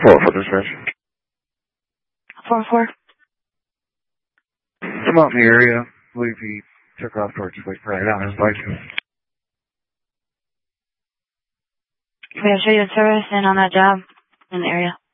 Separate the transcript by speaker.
Speaker 1: 404 dispatch.
Speaker 2: 404.
Speaker 1: I'm out in the area. I believe he took off towards Lake Prairie on his bike.
Speaker 2: We have show you in service and on that job in the area.